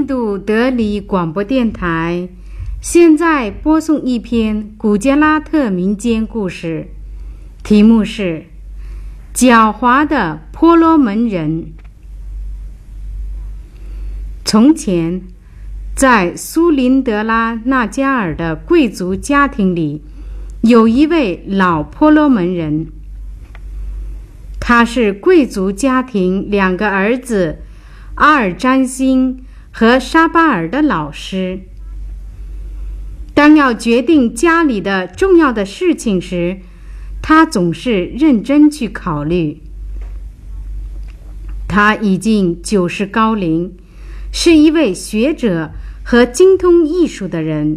印度德里广播电台现在播送一篇古杰拉特民间故事，题目是《狡猾的婆罗门人》。从前，在苏林德拉纳加尔的贵族家庭里，有一位老婆罗门人。他是贵族家庭2个儿子阿尔占星和沙巴尔的老师。当要决定家里的重要的事情时，他总是认真去考虑。他已经90高龄，是一位学者和精通艺术的人。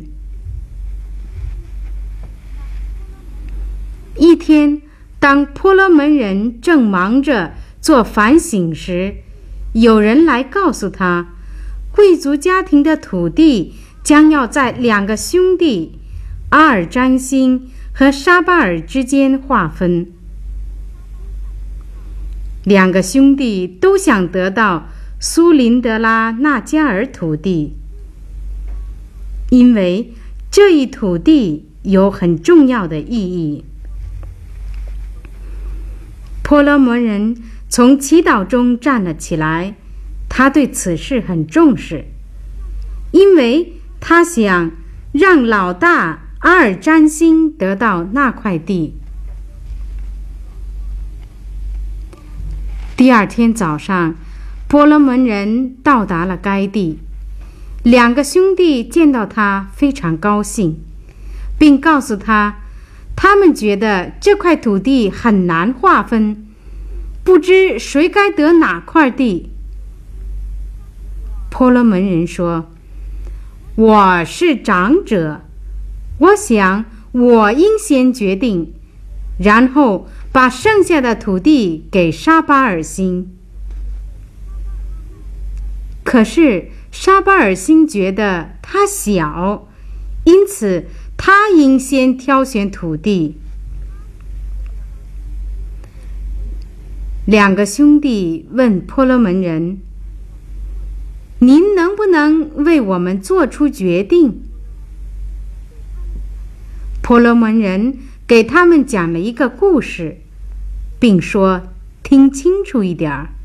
一天，当婆罗门人正忙着做反省时，有人来告诉他，贵族家庭的土地将要在2个兄弟阿尔占星和沙巴尔之间划分。2个兄弟都想得到苏林德拉纳加尔土地，因为这一土地有很重要的意义。婆罗门人从祈祷中站了起来，他对此事很重视，因为他想让老大阿尔占星得到那块地。第2天早上，婆罗门人到达了该地。2个兄弟见到他非常高兴，并告诉他，他们觉得这块土地很难划分，不知谁该得哪块地。婆罗门人说，我是长者，我想我应先决定，然后把剩下的土地给沙巴尔星。可是沙巴尔星觉得他小，因此他应先挑选土地。2个兄弟问婆罗门人，您能不能为我们做出决定？婆罗门人给他们讲了一个故事，并说，听清楚一点儿。